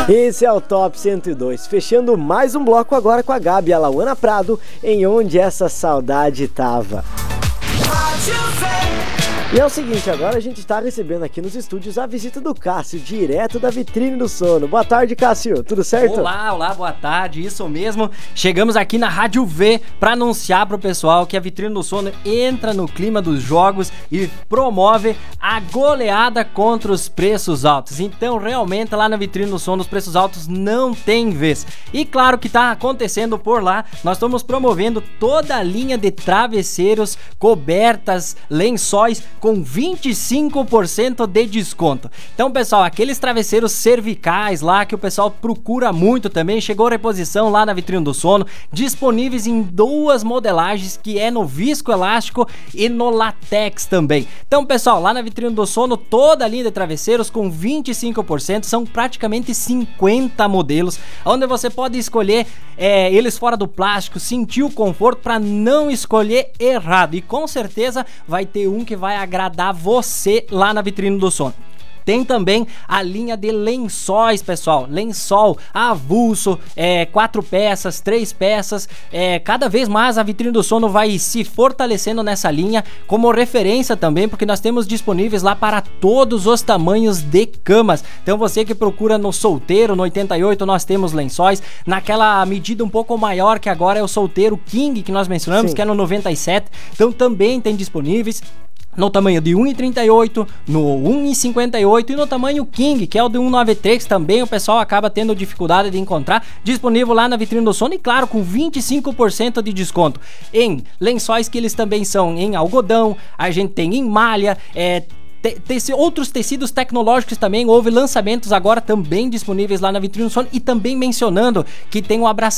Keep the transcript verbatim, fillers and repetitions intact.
Esse é o Top cento e dois, fechando mais um bloco agora com a Gabi e a Lauana Prado, em Onde Essa Saudade Tava. E é o seguinte, agora a gente está recebendo aqui nos estúdios a visita do Cássio, direto da Vitrine do Sono. Boa tarde, Cássio, tudo certo? Olá, olá, boa tarde, isso mesmo. Chegamos aqui na Rádio V para anunciar pro pessoal que a Vitrine do Sono entra no clima dos jogos e promove a goleada contra os preços altos. Então, realmente, lá na Vitrine do Sono, os preços altos não tem vez. E claro que tá acontecendo por lá, nós estamos promovendo toda a linha de travesseiros, cobertas, lençóis, com vinte e cinco por cento de desconto. Então, pessoal, aqueles travesseiros cervicais lá que o pessoal procura muito também, chegou a reposição lá na Vitrine do Sono, disponíveis em duas modelagens, que é no viscoelástico e no latex também. Então, pessoal, lá na Vitrine do Sono, toda a linha de travesseiros com vinte e cinco por cento, são praticamente cinquenta modelos, onde você pode escolher é, eles fora do plástico, sentir o conforto para não escolher errado. E com certeza vai ter um que vai agradar você lá na Vitrine do Sono. Tem também a linha de lençóis, pessoal, lençol avulso, é, quatro peças, três peças, é, cada vez mais a Vitrine do Sono vai se fortalecendo nessa linha, como referência também, porque nós temos disponíveis lá para todos os tamanhos de camas. Então você que procura no solteiro, no oitenta e oito, nós temos lençóis, naquela medida um pouco maior que agora é o solteiro King, que nós mencionamos, Sim. que é no noventa e sete, então também tem disponíveis no tamanho de um e trinta e oito, no um e cinquenta e oito e no tamanho King, que é o de um e noventa e três, também o pessoal acaba tendo dificuldade de encontrar, disponível lá na Vitrine do Sono e claro, com vinte e cinco por cento de desconto em lençóis, que eles também são em algodão, a gente tem em malha, é... Te, te, outros tecidos tecnológicos também, houve lançamentos agora também disponíveis lá na Vitrine do Sono, e também mencionando que tem o abraço